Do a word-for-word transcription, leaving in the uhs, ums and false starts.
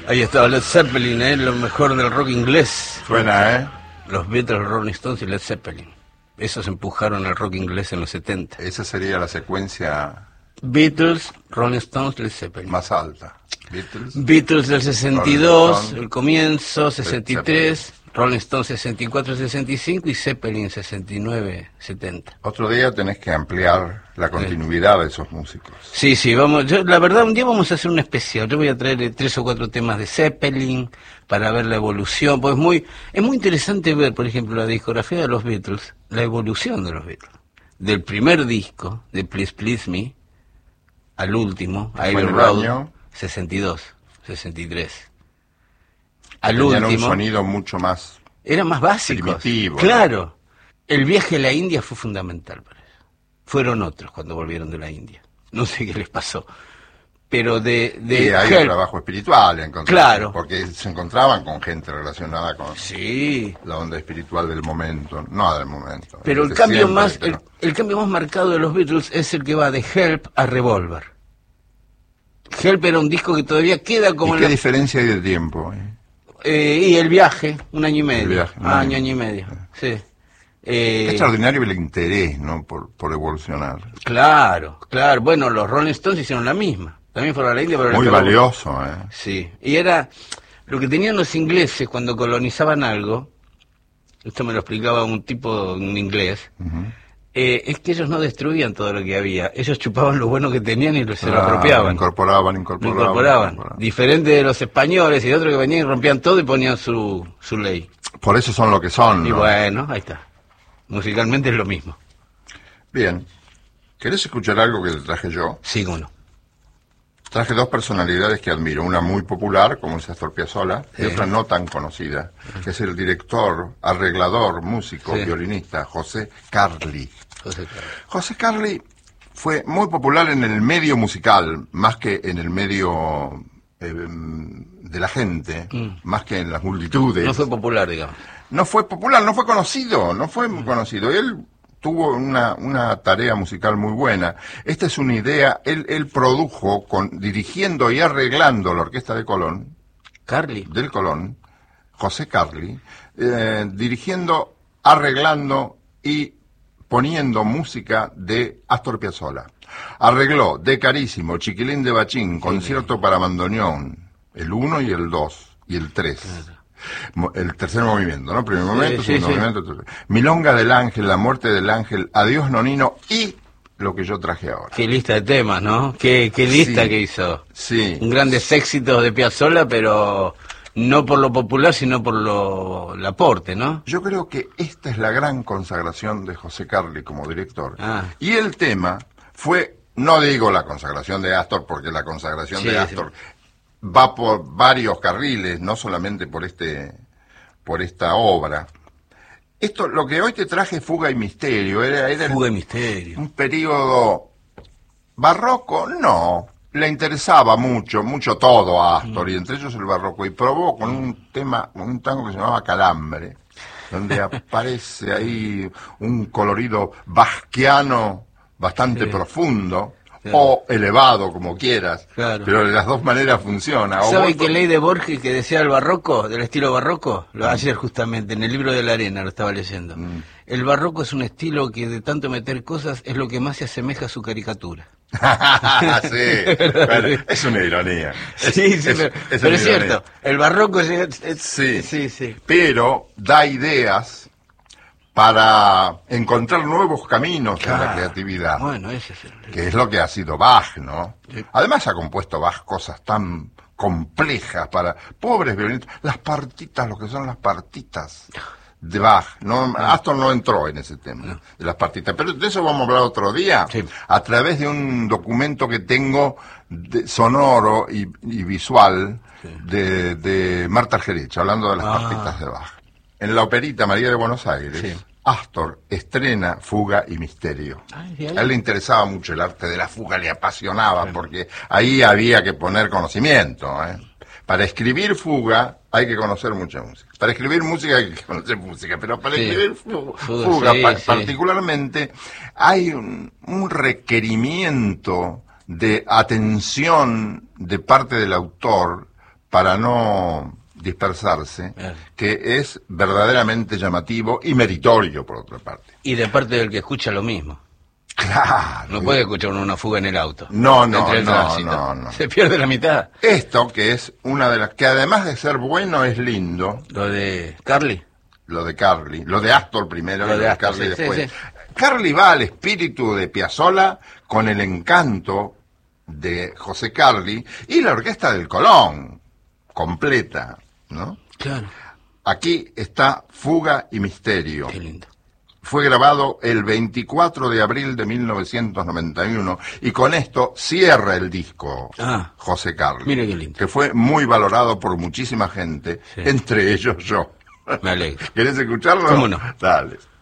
Ahí estaba Led Zeppelin, ¿eh? Lo mejor del rock inglés. Suena, ¿eh? Los Beatles, Rolling Stones y Led Zeppelin. Esos empujaron el rock inglés en los setenta. Esa sería la secuencia Beatles, Rolling Stones, Led Zeppelin. más alta. Beatles, Beatles del sesenta y dos, Rolling el comienzo, sesenta y tres, Rolling Stones sesenta y cuatro, sesenta y cinco y Zeppelin sesenta y nueve, setenta. Otro día tenés que ampliar la continuidad de esos músicos. Sí, sí, vamos, yo, la verdad un día vamos a hacer un especial. Yo voy a traer eh, tres o cuatro temas de Zeppelin para ver la evolución, pues muy, es muy interesante ver, por ejemplo, la discografía de los Beatles, la evolución de los Beatles. Del primer disco, de Please Please Me, al último, Abbey Road, año? sesenta y dos, sesenta y tres. Al Tenían último, un sonido mucho más era más básico. primitivo. Claro. El viaje a la India fue fundamental para eso. Fueron otros cuando volvieron de la India. No sé qué les pasó. Pero de... de y hay Help, un trabajo espiritual, encontraron, claro. porque se encontraban con gente relacionada con sí. la onda espiritual del momento, no del momento. Pero el de cambio siempre, más pero... el, el cambio más marcado de los Beatles es el que va de Help a Revolver. Help era un disco que todavía queda como... ¿Y en qué la... diferencia hay de tiempo? Eh? Eh, y el viaje, un año y medio. Viaje, un ah, año. año, año y medio, sí. Eh, Qué extraordinario el interés, ¿no? Por, por evolucionar. Claro, claro. Bueno, los Rolling Stones hicieron la misma. También fueron a la India, pero... Muy acabó. valioso, ¿eh? Sí. Y era... Lo que tenían los ingleses cuando colonizaban algo, esto me lo explicaba un tipo, un inglés, uh-huh. eh, es que ellos no destruían todo lo que había. Ellos chupaban lo bueno que tenían y lo, se lo ah, apropiaban. Incorporaban, incorporaban, incorporaban. incorporaban. Diferente de los españoles y de otros que venían y rompían todo y ponían su, su ley. Por eso son lo que son, Y ¿no? bueno, ahí está. Musicalmente es lo mismo. Bien. ¿Querés escuchar algo que te traje yo? Sí, uno. Traje dos personalidades que admiro. Una muy popular, como es Astor Piazzolla, sí. Y otra no tan conocida, que es el director, arreglador, músico, sí. violinista, José Carli. José Carli. José Carli fue muy popular en el medio musical, más que en el medio eh, de la gente, mm. más que en las multitudes. No fue popular, digamos. No fue popular, no fue conocido, no fue muy conocido. Él tuvo una, una tarea musical muy buena. Esta es una idea, él, él produjo, con, dirigiendo y arreglando la orquesta de Colón. Carli. Del Colón, José Carli, eh, dirigiendo, arreglando y poniendo música de Astor Piazzolla. Arregló De Carísimo, Chiquilín de Bachín, sí, Concierto sí. para bandoneón, el uno y el dos y el tres. Claro. El tercer movimiento, ¿no? Primer momento, sí, segundo sí, movimiento, sí. Tercer. Milonga del Ángel, La Muerte del Ángel, Adiós Nonino y lo que yo traje ahora. Qué lista de temas, ¿no? Qué, qué lista sí, que hizo. Sí. Un grandes éxitos de Piazzolla, pero no por lo popular, sino por lo el aporte, ¿no? Yo creo que esta es la gran consagración de José Carli como director. Ah. Y el tema fue, no digo la consagración de Astor, porque la consagración sí, de Astor... Sí. va por varios carriles, no solamente por este, por esta obra. Esto, lo que hoy te traje, Fuga y Misterio, era, era Fuga y Misterio. Un periodo barroco, no, le interesaba mucho, mucho todo a Astor, mm. y entre ellos el barroco, y probó con un tema, un tango que se llamaba Calambre, donde aparece ahí un colorido basquiano bastante sí. profundo. Claro. O elevado, como quieras, claro. Pero de las dos maneras funciona. ¿Sabe qué ley de Borges que decía el barroco, del estilo barroco? Lo ayer justamente, en el libro de la arena lo estaba leyendo. Mm. El barroco es un estilo que de tanto meter cosas es lo que más se asemeja a su caricatura. sí, bueno, es una ironía. Es, sí, sí, es, pero es, pero es cierto, el barroco es, es, sí, sí, sí. Pero da ideas para encontrar nuevos caminos claro. en la creatividad. Bueno, ese es el... Que es lo que ha sido Bach, ¿no? Sí. Además ha compuesto Bach cosas tan complejas para pobres violinistas. Las partitas, lo que son las partitas de Bach. No, no. Astor no entró en ese tema, no. de las partitas. Pero de eso vamos a hablar otro día, sí. a través de un documento que tengo de, sonoro y, y visual sí. de, de Marta Argerich, hablando de las ah. partitas de Bach. En la Operita María de Buenos Aires, sí. Astor estrena Fuga y Misterio. Ay, a él le interesaba mucho el arte de la fuga, le apasionaba, sí. porque ahí había que poner conocimiento. ¿eh? Para escribir fuga hay que conocer mucha música. Para escribir música hay que conocer música, pero para sí. escribir fuga, fuga sí, pa sí. particularmente, hay un, un requerimiento de atención de parte del autor para no dispersarse, Claro. que es verdaderamente llamativo y meritorio, por otra parte. Y de parte del que escucha lo mismo. Claro. No puede escuchar uno una fuga en el auto. No, no, entre el no, tránsito. no, no. Se pierde la mitad. Esto que es una de las que además de ser bueno es lindo, Lo de Carly. lo de Carly, lo de Astor primero Lo y lo de de Astor, Carly sí, después. sí, sí. Carly va al espíritu de Piazzolla con el encanto de José Carly y la orquesta del Colón, completa, ¿no? Claro. Aquí está Fuga y Misterio. Qué lindo. Fue grabado el veinticuatro de abril de mil novecientos noventa y uno y con esto cierra el disco Ah. José Carly. Mire qué lindo. Que fue muy valorado por muchísima gente, Sí. entre ellos yo. Me alegro. ¿Querés escucharlo? ¿Cómo no? Dale.